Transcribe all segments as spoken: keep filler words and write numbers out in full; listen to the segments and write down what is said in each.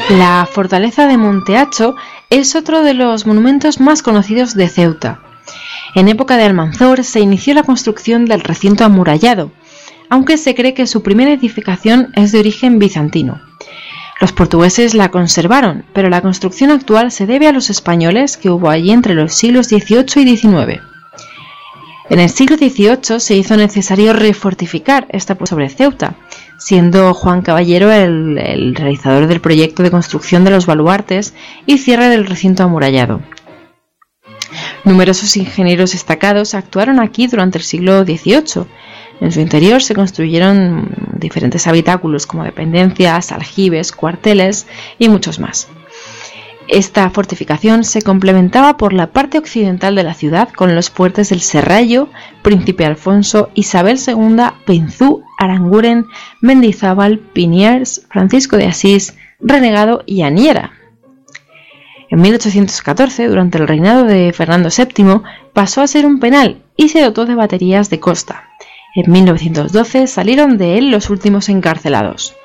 La fortaleza de Monte Hacho es otro de los monumentos más conocidos de Ceuta. En época de Almanzor se inició la construcción del recinto amurallado, aunque se cree que su primera edificación es de origen bizantino. Los portugueses la conservaron, pero la construcción actual se debe a los españoles que hubo allí entre los siglos dieciocho y diecinueve. En el siglo dieciocho se hizo necesario refortificar esta sobre Ceuta, siendo Juan Caballero el, el realizador del proyecto de construcción de los baluartes y cierre del recinto amurallado. Numerosos ingenieros destacados actuaron aquí durante el siglo dieciocho. En su interior se construyeron diferentes habitáculos como dependencias, aljibes, cuarteles y muchos más. Esta fortificación se complementaba por la parte occidental de la ciudad con los fuertes del Serrallo, Príncipe Alfonso, Isabel segunda, Penzú, Aranguren, Mendizábal, Piniers, Francisco de Asís, Renegado y Aniera. En mil ochocientos catorce, durante el reinado de Fernando séptimo, pasó a ser un penal y se dotó de baterías de costa. En mil novecientos doce salieron de él los últimos encarcelados.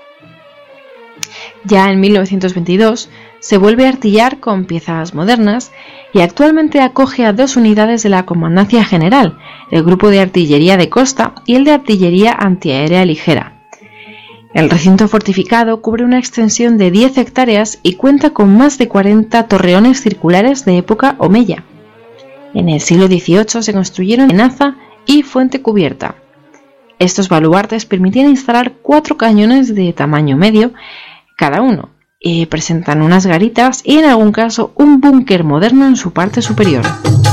Ya en mil novecientos veintidós se vuelve a artillar con piezas modernas y actualmente acoge a dos unidades de la Comandancia General, el Grupo de Artillería de Costa y el de Artillería Antiaérea Ligera. El recinto fortificado cubre una extensión de diez hectáreas y cuenta con más de cuarenta torreones circulares de época omeya. En el siglo dieciocho se construyeron tenaza y fuente cubierta. Estos baluartes permitían instalar cuatro cañones de tamaño medio cada uno. Eh, presentan unas garitas y en algún caso un búnker moderno en su parte superior.